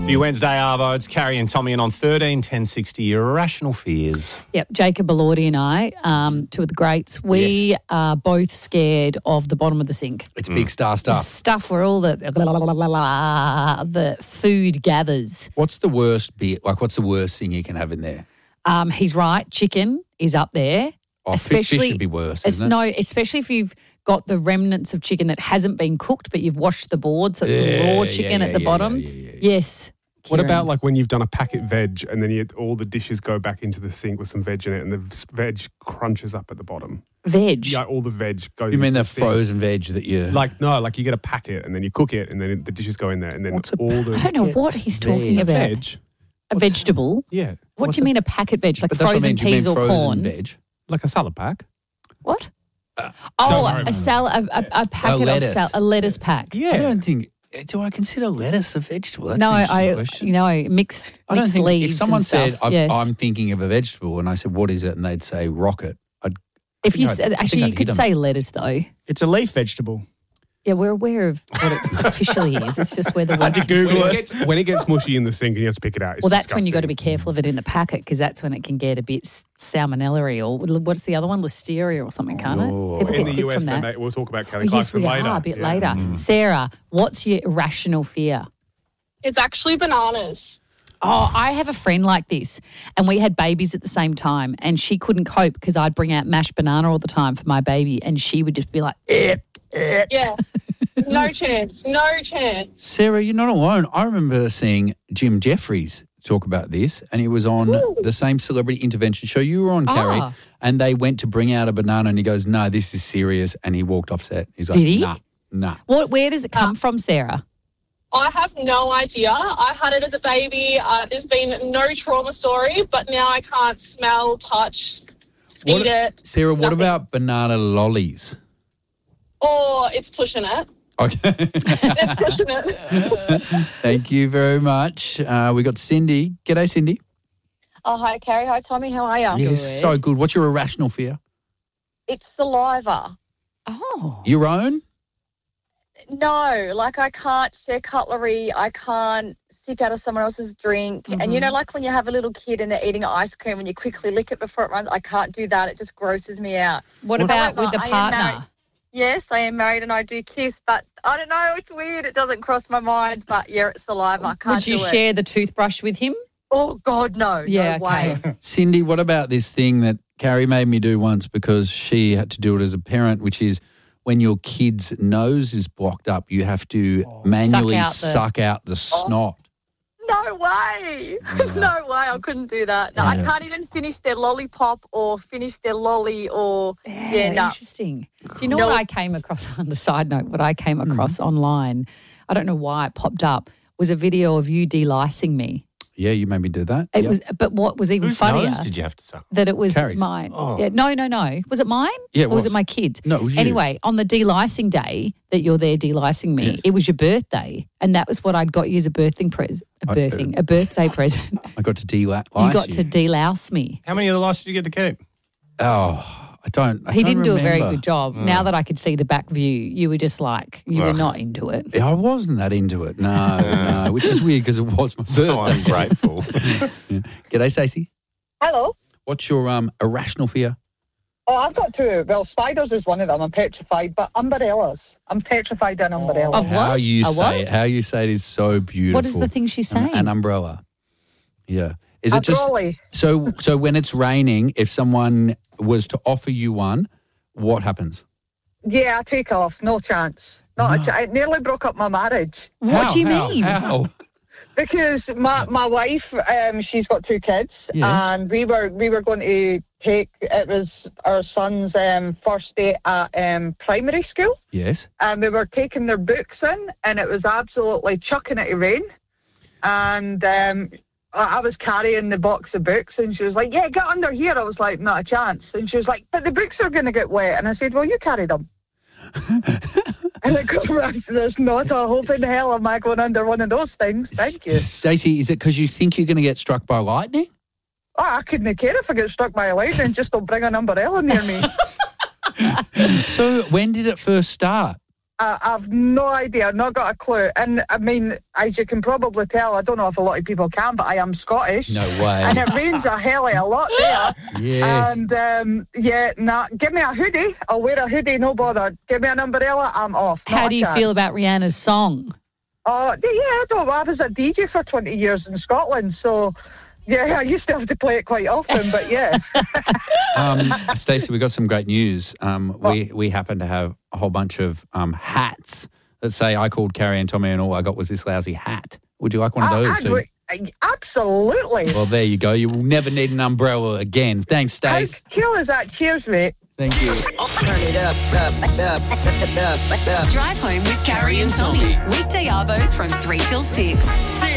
For your Wednesday Arvo, it's Carrie and Tommy, and on 13 10 60, your irrational fears. Yep, Jacob Elordi and I, two of the greats, we are both scared of the bottom of the sink. It's big star stuff. Stuff where all the food gathers. What's the worst bit? Like, what's the worst thing you can have in there? He's right. Chicken is up there. Oh, fish should be worse, isn't it? No, especially if you've got the remnants of chicken that hasn't been cooked, but you've washed the board, so it's raw chicken at the bottom. Yes. What Kieran. about like when you've done a packet veg and then all the dishes go back into the sink with some veg in it and the veg crunches up at the bottom? Veg? Yeah, all the veg goes You mean into the sink. frozen veg that you... Like you get a packet and then you cook it and then the dishes go in there and then I don't know what he's talking about. Veg? A vegetable? Yeah. What do you mean a packet veg? Like But that's what I frozen mean. Do you peas mean or frozen corn? veg? Like a salad pack? What? worry a about salad, a packet lettuce. of a lettuce pack. Yeah. I don't think... Do I consider lettuce a vegetable? That's No, an interesting question. mixed I don't think leaves. if someone and stuff. said Yes. I'm thinking of a vegetable and I said what is it and they'd say rocket, If you I think actually, I'd you could hit 'em. say lettuce though. It's a leaf vegetable. Yeah, we're aware of what it officially is. It's just where the word. When it gets mushy in the sink and you have to pick it out. It's Well, that's when you got to disgusting. be careful of it in the packet because that's when it can get a bit salmonella or what's the other one, listeria or something, can't it? People In get the sick US, from that. we'll talk about Oh, Kelly yes, Clarkson we later. are a bit Yeah. later. Sarah, what's your irrational fear? It's actually bananas. Oh, I have a friend like this, and we had babies at the same time, and she couldn't cope because I'd bring out mashed banana all the time for my baby, and she would just be like, Yeah. No chance. No chance. Sarah, you're not alone. I remember seeing Jim Jeffries talk about this, and he was on the same celebrity intervention show you were on, Carrie, and they went to bring out a banana, and he goes, "No, this is serious," and he walked off set. He's like, Did he? Nah. Where does it come from, Sarah? I have no idea. I had it as a baby. There's been no trauma story, but now I can't smell, touch, eat it. Sarah, what nothing. about banana lollies? Or it's pushing it. Okay. It's pushing it. Thank you very much. We got Cindy. G'day, Cindy. Oh, hi, Carrie. Hi, Tommy. How are you? Yes, so good. What's your irrational fear? It's saliva. Oh. Your own? No, like I can't share cutlery. I can't sip out of someone else's drink. And you know, like when you have a little kid and they're eating ice cream and you quickly lick it before it runs, I can't do that. It just grosses me out. What about with the I am partner? married. Yes, I am married and I do kiss, but I don't know. It's weird. It doesn't cross my mind. But yeah, it's saliva. I can't Would you do it. share the toothbrush with him? Oh, God, no. Yeah, no way. Cindy, what about this thing that Carrie made me do once because she had to do it as a parent, which is when your kid's nose is blocked up, you have to manually suck out the snot. No way. No way. I couldn't do that. No, I can't even finish their lollipop or finish their lolly or, no. Interesting. Do you know what I came across, on the side note, what I came across online, I don't know why it popped up, was a video of you delicing me. Yeah, you made me do that. It was, but what was even Whose funnier? nose did you have to suck? That it was Carrie's. mine. Oh. Yeah, no. Was it mine? Yeah, it Or was was. it my kid's? No, it was you. Anyway, on the delicing day that you're there delicing me, Yes. it was your birthday, and that was what I'd got you as a birthday present. A birthday present. I got to de-lice You got to delouse me. How many of the lice did you get to keep? Oh, I He don't didn't do a very remember. good job. Now that I could see the back view, you were just like, you were Ugh. not into it. Yeah, I wasn't that into it. No, which is weird because it was my So birthday. ungrateful. G'day, Stacey. Hello. What's your irrational fear? Oh, I've got two. Well, spiders is one of them. I'm petrified, but umbrellas. I'm petrified of an umbrella. Of How what? you A say what? it. How you say it is so beautiful. What is the thing she's saying? An umbrella. Yeah. Is it A just trolley. so when it's raining, if someone was to offer you one, what happens? Yeah, I take off. No chance. It nearly broke up my marriage What do you How? mean? How? because my wife, she's got two kids, Yeah. and we were going to take. It was our son's first day at primary school, Yes. and we were taking their books in, and it was absolutely chucking it to rain, and I was carrying the box of books, and she was like, "Yeah, get under here." I was like, "Not a chance." And she was like, "But the books are going to get wet." And I said, "Well, you carry them." And it goes, there's not a hope in hell am I going under one of those things. Thank you. Stacey, is it because you think you're going to get struck by lightning? Oh, I couldn't care if I get struck by a lightning. Just don't bring an umbrella near me. So when did it first start? I've no idea, not got a clue. And I mean, as you can probably tell, I don't know if a lot of people can, but I am Scottish. No way. And it rains a hell of a lot there. Yes. And give me a hoodie. I'll wear a hoodie, no bother. Give me an umbrella, I'm off. How do you feel about Rihanna's song? I was a DJ for 20 years in Scotland, so yeah, I used to have to play it quite often, but yeah. Stacey, we got some great news. We happen to have a whole bunch of hats that say, I called Carrie and Tommy and all I got was this lousy hat. Would you like one of those? Absolutely. Well, there you go. You will never need an umbrella again. Thanks, Stace. How cool is that? Cheers, mate. Thank you. Turn it up. Drive home with Carrie and Tommy. Weekday arvos from 3 till 6.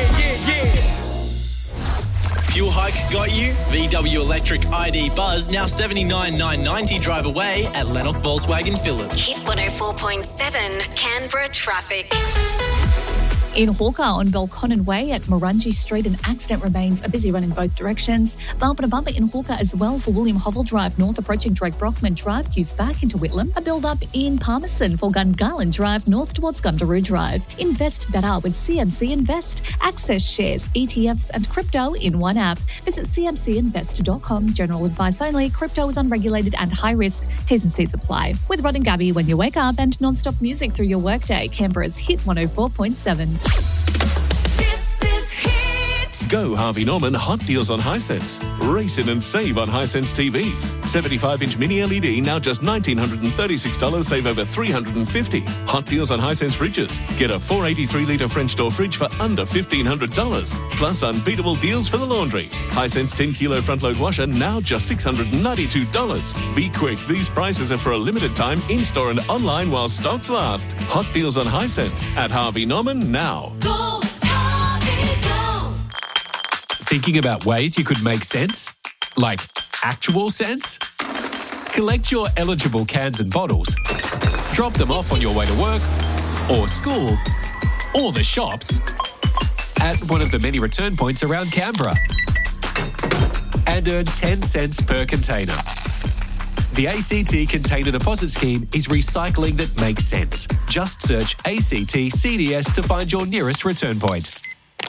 Fuel hike got you? VW Electric ID Buzz now $79,990 drive away at Lennox Volkswagen Phillip. Hit 104.7 Canberra traffic. In Hawker on Belconnen Way at Murungi Street, an accident remains a busy run in both directions. Bumper to bumper in Hawker as well for William Hovell Drive north approaching Drake Brockman Drive, queues back into Whitlam. A build-up in Palmerston for Gungahlin Drive north towards Gundaroo Drive. Invest better with CMC Invest. Access shares, ETFs and crypto in one app. Visit cmcinvest.com. General advice only. Crypto is unregulated and high risk. T's and C's apply. With Rod and Gabby when you wake up and non-stop music through your workday. Canberra's Hit 104.7. This is Hit. Go Harvey Norman Hot Deals on Hisense. Race in and save on Hisense TVs. 75-inch mini LED now just $1,936, save over $350. Hot Deals on Hisense fridges. Get a 483-litre French door fridge for under $1,500. Plus unbeatable deals for the laundry. Hisense 10-kilo front-load washer now just $692. Be quick, these prices are for a limited time in-store and online while stocks last. Hot Deals on Hisense at Harvey Norman now. Go, Harvey, go. Thinking about ways you could make sense? Like actual sense? Collect your eligible cans and bottles, drop them off on your way to work or school or the shops at one of the many return points around Canberra and earn 10 cents per container. The ACT Container Deposit Scheme is recycling that makes sense. Just search ACT CDS to find your nearest return point.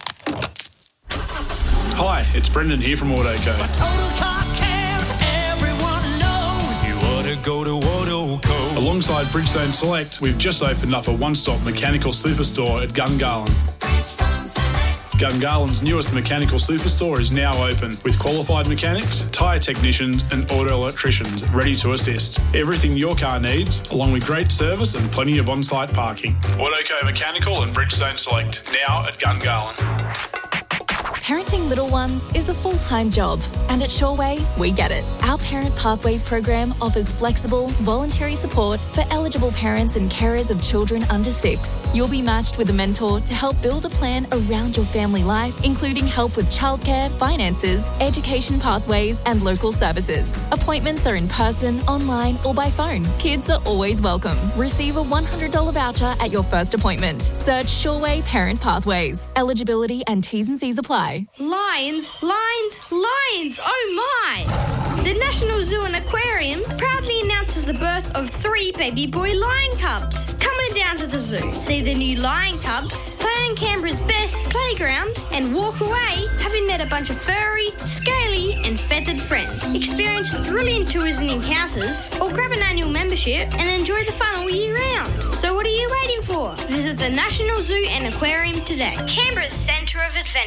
Hi, it's Brendan here from Autoco. For total car care, everyone knows you ought to go to Autoco. Alongside Bridgestone Select, we've just opened up a one-stop mechanical superstore at Gungahlin. Gungahlин's newest mechanical superstore is now open with qualified mechanics, tyre technicians and auto electricians ready to assist. Everything your car needs, along with great service and plenty of on-site parking. Autoco Mechanical and Bridgestone Select, now at Gungahlin. Parenting little ones is a full-time job, and at Shoreway, we get it. Our Parent Pathways program offers flexible, voluntary support for eligible parents and carers of children under 6. You'll be matched with a mentor to help build a plan around your family life, including help with childcare, finances, education pathways, and local services. Appointments are in person, online, or by phone. Kids are always welcome. Receive a $100 voucher at your first appointment. Search Shoreway Parent Pathways. Eligibility and T's and C's apply. Lions, oh my! The National Zoo and Aquarium proudly announces the birth of 3 baby boy lion cubs. Come on down to the zoo, see the new lion cubs, play on Canberra's best playground, and walk away having met a bunch of furry, scaly, and feathered friends. Experience thrilling tours and encounters, or grab an annual membership and enjoy the fun all year round. So what are you waiting for? Visit the National Zoo and Aquarium today, Canberra's centre of adventure.